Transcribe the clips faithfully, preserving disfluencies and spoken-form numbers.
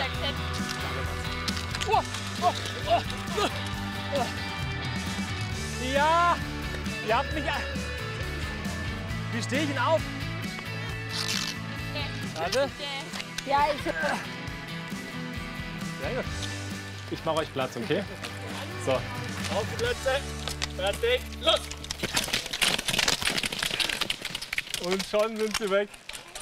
Oh, oh, oh, oh. Ja, ihr habt mich... Wie stehe ich denn auf? Warte. Ja, ich... Sehr gut. Ich mache euch Platz, okay? So. Auf die Plätze. Fertig. Los. Und schon sind sie weg.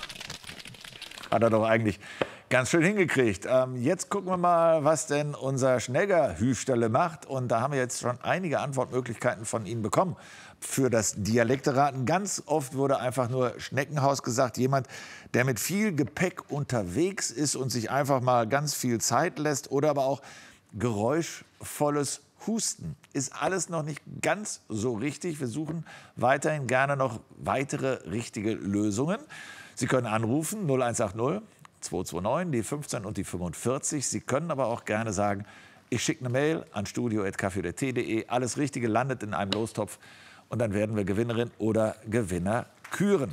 Hat er doch eigentlich ganz schön hingekriegt. Ähm, jetzt gucken wir mal, was denn unser Schnegger-Hüfstelle macht. Und da haben wir jetzt schon einige Antwortmöglichkeiten von Ihnen bekommen für das Dialekteraten. Ganz oft wurde einfach nur Schneckenhaus gesagt. Jemand, der mit viel Gepäck unterwegs ist und sich einfach mal ganz viel Zeit lässt. Oder aber auch geräuschvolles Husten. Ist alles noch nicht ganz so richtig. Wir suchen weiterhin gerne noch weitere richtige Lösungen. Sie können anrufen null eins acht null zwei zwei neun, die fünfzehn und die fünfundvierzig. Sie können aber auch gerne sagen, ich schicke eine Mail an studio at kaffee punkt t punkt de. Alles Richtige landet in einem Lostopf und dann werden wir Gewinnerin oder Gewinner küren.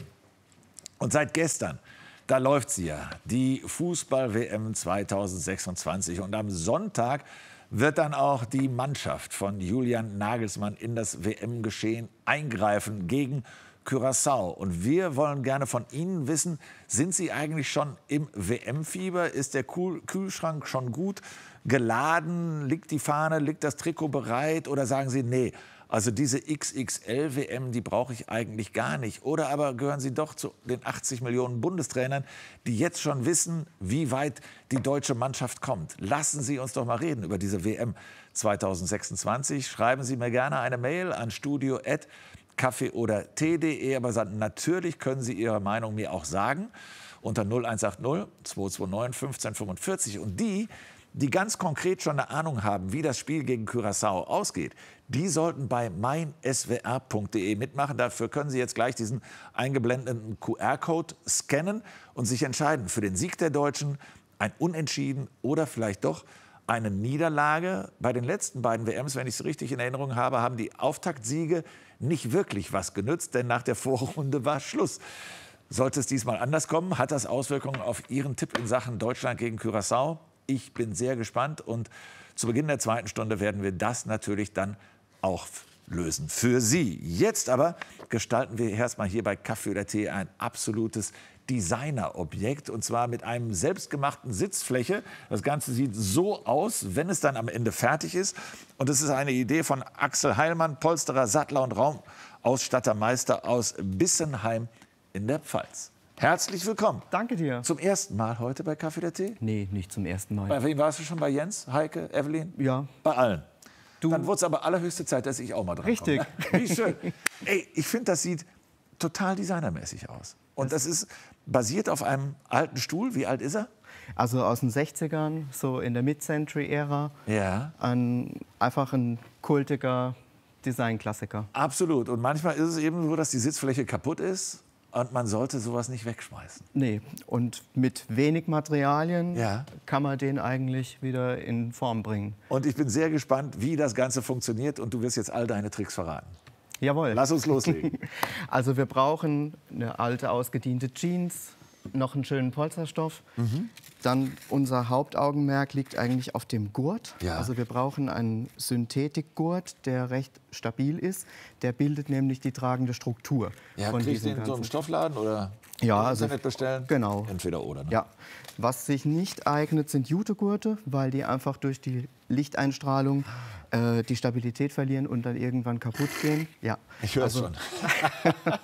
Und seit gestern, da läuft sie ja, die Fußball-W M zweitausendsechsundzwanzig. Und am Sonntag wird dann auch die Mannschaft von Julian Nagelsmann in das W M-Geschehen eingreifen gegen Curaçao. Und wir wollen gerne von Ihnen wissen, sind Sie eigentlich schon im W M-Fieber? Ist der Kühlschrank schon gut geladen? Liegt die Fahne, liegt das Trikot bereit? Oder sagen Sie, nee, also diese X X L-W M, die brauche ich eigentlich gar nicht. Oder aber gehören Sie doch zu den achtzig Millionen Bundestrainern, die jetzt schon wissen, wie weit die deutsche Mannschaft kommt. Lassen Sie uns doch mal reden über diese W M zweitausendsechsundzwanzig. Schreiben Sie mir gerne eine Mail an studio at kaffee oder tee punkt de. Aber natürlich können Sie Ihre Meinung mir auch sagen unter null eins acht null zwei zwei neun fünfzehn fünfundvierzig. Und die, die ganz konkret schon eine Ahnung haben, wie das Spiel gegen Curaçao ausgeht, die sollten bei mein s w r punkt de mitmachen. Dafür können Sie jetzt gleich diesen eingeblendeten Q R-Code scannen und sich entscheiden für den Sieg der Deutschen, ein Unentschieden oder vielleicht doch eine Niederlage. Bei den letzten beiden W Ms, wenn ich es richtig in Erinnerung habe, haben die Auftaktsiege nicht wirklich was genützt, denn nach der Vorrunde war Schluss. Sollte es diesmal anders kommen, hat das Auswirkungen auf Ihren Tipp in Sachen Deutschland gegen Curaçao? Ich bin sehr gespannt und zu Beginn der zweiten Stunde werden wir das natürlich dann auch lösen für Sie. Jetzt aber gestalten wir erstmal hier bei Kaffee oder Tee ein absolutes Designerobjekt und zwar mit einem selbstgemachten Sitzfläche. Das Ganze sieht so aus, wenn es dann am Ende fertig ist. Und es ist eine Idee von Axel Heilmann, Polsterer, Sattler und Raumausstattermeister aus Bissenheim in der Pfalz. Herzlich willkommen. Danke dir. Zum ersten Mal heute bei Kaffee oder Tee? Nee, nicht zum ersten Mal. Bei wem warst du schon? Bei Jens, Heike, Evelyn? Ja. Bei allen. Du. Dann wurde es aber allerhöchste Zeit, dass ich auch mal dran Richtig. komme. Wie schön. Ey, ich finde, das sieht total designermäßig aus. Und das, das ist basiert auf einem alten Stuhl. Wie alt ist er? Also aus den sechzigern, so in der Mid-Century-Ära. Ja. Ein, einfach ein kultiger Designklassiker. Absolut. Und manchmal ist es eben so, dass die Sitzfläche kaputt ist. Und man sollte sowas nicht wegschmeißen. Nee, und mit wenig Materialien ja. kann man den eigentlich wieder in Form bringen. Und ich bin sehr gespannt, wie das Ganze funktioniert. Und du wirst jetzt all deine Tricks verraten. Jawohl. Lass uns loslegen. Also wir brauchen eine alte, ausgediente Jeans, noch einen schönen Polsterstoff. Mhm. Dann unser Hauptaugenmerk liegt eigentlich auf dem Gurt. Ja. Also wir brauchen einen Synthetikgurt, der recht stabil ist. Der bildet nämlich die tragende Struktur. Ja, von kriegst du diesem den so im Ganzen. Stoffladen oder ja, im also, Internet bestellen? Genau. Entweder oder. Ne? Ja. Was sich nicht eignet, sind Jutegurte, weil die einfach durch die Lichteinstrahlung äh, die Stabilität verlieren und dann irgendwann kaputt gehen. Ja. Ich höre es also, schon.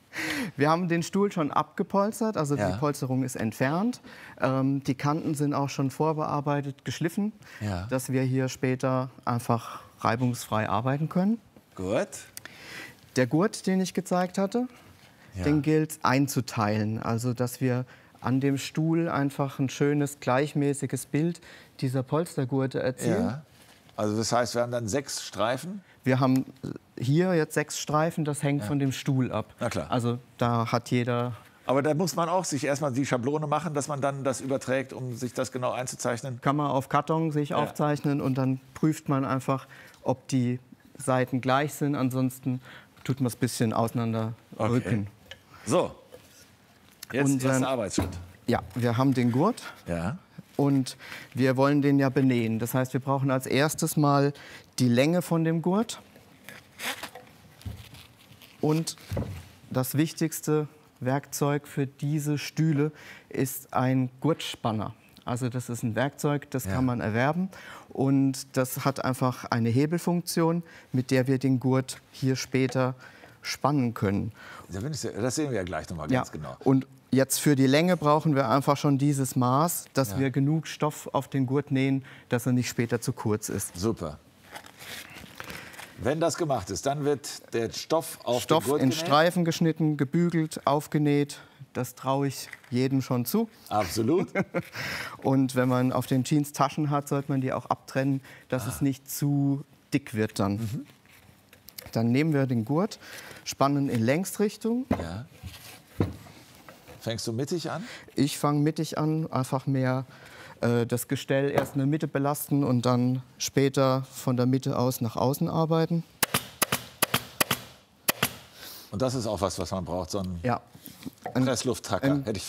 Wir haben den Stuhl schon abgepolstert, also ja. die Polsterung ist entfernt. Ähm, die Kanten sind auch schon vorbearbeitet, geschliffen, ja. dass wir hier später einfach reibungsfrei arbeiten können. Gut. Der Gurt, den ich gezeigt hatte, ja. den gilt einzuteilen, also dass wir an dem Stuhl einfach ein schönes, gleichmäßiges Bild dieser Polstergurte erzielen. Ja. Also das heißt, wir haben dann sechs Streifen? Wir haben hier jetzt sechs Streifen, das hängt ja. von dem Stuhl ab. Na klar. Also da hat jeder... Aber da muss man auch sich erstmal die Schablone machen, dass man dann das überträgt, um sich das genau einzuzeichnen? Kann man auf Karton sich ja. aufzeichnen und dann prüft man einfach, ob die Seiten gleich sind. Ansonsten tut man es ein bisschen auseinander rücken. Okay. So, jetzt Unseren, erster Arbeitsschritt. Ja, wir haben den Gurt. Ja. Und wir wollen den ja benähen. Das heißt, wir brauchen als erstes mal die Länge von dem Gurt. Und das wichtigste Werkzeug für diese Stühle ist ein Gurtspanner. Also das ist ein Werkzeug, das Ja. kann man erwerben. Und das hat einfach eine Hebelfunktion, mit der wir den Gurt hier später spannen können. Das sehen wir ja gleich noch mal ganz genau. Und jetzt für die Länge brauchen wir einfach schon dieses Maß, dass Ja. wir genug Stoff auf den Gurt nähen, dass er nicht später zu kurz ist. Super. Wenn das gemacht ist, dann wird der Stoff auf Stoff den Gurt in genäht? Streifen geschnitten, gebügelt, aufgenäht. Das traue ich jedem schon zu. Absolut. Und wenn man auf den Jeans Taschen hat, sollte man die auch abtrennen, dass Ah. es nicht zu dick wird dann. Mhm. Dann nehmen wir den Gurt, spannen in Längsrichtung. Ja. Fängst du mittig an? Ich fange mittig an, einfach mehr äh, das Gestell erst in der Mitte belasten und dann später von der Mitte aus nach außen arbeiten. Und das ist auch was, was man braucht, so ein Ja. Ein, Presslufthacker, ein hätte ich